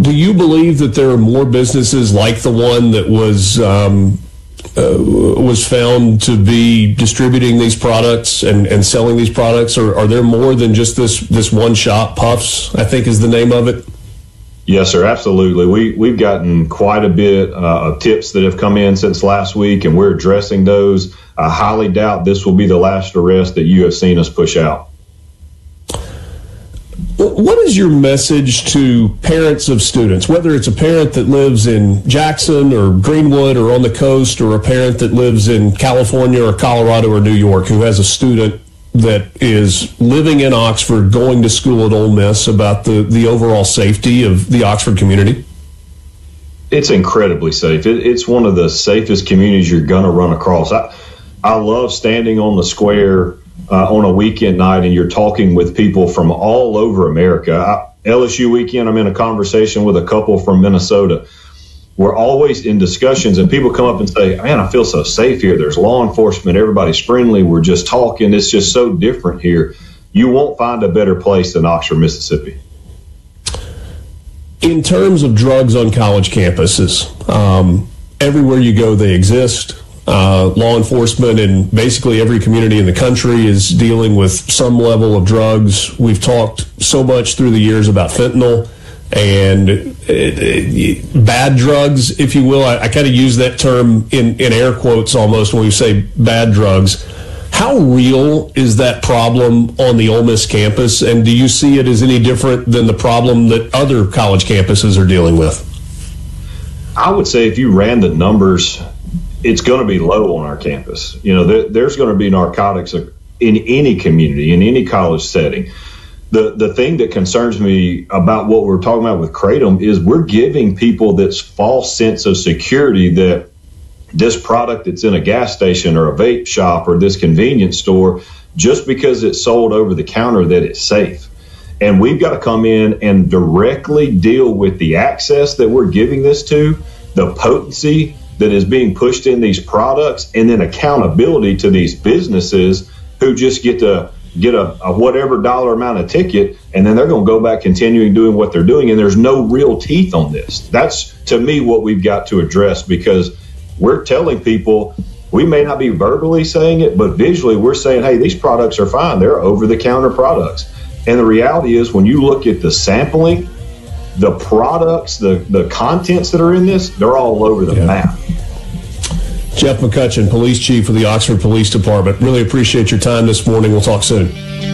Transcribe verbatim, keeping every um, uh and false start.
Do you believe that there are more businesses like the one that was um, uh, was found to be distributing these products and, and selling these products, or are there more than just this this one shop? Puffs, I think, is the name of it. Yes, sir, absolutely. We we've gotten quite a bit uh, of tips that have come in since last week, and we're addressing those. I highly doubt this will be the last arrest that you have seen us push out. What is your message to parents of students, whether it's a parent that lives in Jackson or Greenwood or on the coast, or a parent that lives in California or Colorado or New York who has a student that is living in Oxford, going to school at Ole Miss, about the, the overall safety of the Oxford community? It's incredibly safe. It, it's one of the safest communities you're going to run across. I, I love standing on the square Uh, on a weekend night, and you're talking with people from all over America. I, L S U weekend, I'm in a conversation with a couple from Minnesota. We're always in discussions, and people come up and say, man, I feel so safe here. There's law enforcement. Everybody's friendly. We're just talking. It's just so different here. You won't find a better place than Oxford, Mississippi. In terms of drugs on college campuses, um, everywhere you go, they exist. Uh, law enforcement in basically every community in the country is dealing with some level of drugs. We've talked so much through the years about fentanyl and it, it, bad drugs, if you will. I, I kind of use that term in, in air quotes almost when we say bad drugs. How real is that problem on the Ole Miss campus, and do you see it as any different than the problem that other college campuses are dealing with? I would say if you ran the numbers, it's going to be low on our campus. You know, there, there's going to be narcotics in any community, in any college setting. The the thing that concerns me about what we're talking about with Kratom is we're giving people this false sense of security that this product that's in a gas station or a vape shop or this convenience store, just because it's sold over the counter, that it's safe. And we've got to come in and directly deal with the access that we're giving this to, the potency that is being pushed in these products, and then accountability to these businesses who just get to get a, a whatever dollar amount of ticket, and then they're going to go back continuing doing what they're doing, and there's no real teeth on this. That's, to me, what we've got to address, because we're telling people, we may not be verbally saying it, but visually we're saying, hey, these products are fine. They're over-the-counter products. And the reality is, when you look at the sampling, the products, the, the contents that are in this, they're all over the yeah. map. Jeff McCutcheon, Police Chief of the Oxford Police Department. Really appreciate your time this morning. We'll talk soon.